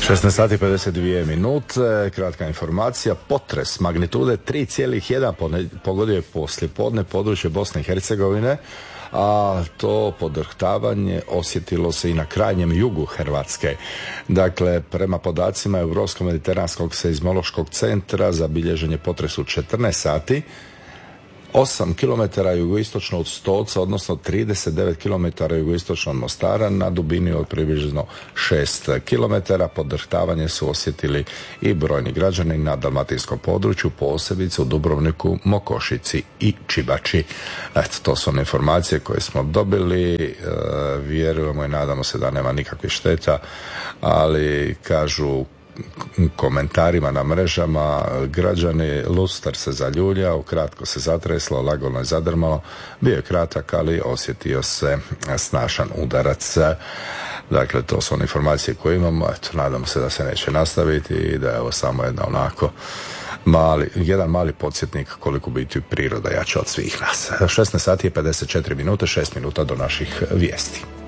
16 sati 52 minute, kratka informacija. Potres magnitude 3,1 pogodio je poslijepodne područje Bosne i Hercegovine, a to podrhtavanje osjetilo se i na krajnjem jugu Hrvatske. Dakle, prema podacima Europsko-mediteranskog seizmološkog centra zabilježen je potres u 14 sati, 8 km jugoistočno od Stoca, odnosno 39 km jugoistočno od Mostara, na dubini od približno 6 km. Podrhtavanje su osjetili i brojni građani na dalmatinskom području, posebice u Dubrovniku, Mokošici i Čibači. Eto, to su one informacije koje smo dobili. Vjerujemo i nadamo se da nema nikakvih šteta, ali kažu komentarima na mrežama građani, luster se zaljuljao, kratko se zatreslo, lagano je zadrmalo, bio je kratak, ali osjetio se snažan udarac. Dakle, to su one informacije koje imamo. Eto, nadamo se da se neće nastaviti i da je ovo samo jedna onako jedan mali podsjetnik koliko biti priroda jača od svih nas. 16 sati i 54 minute, 6 minuta do naših vijesti.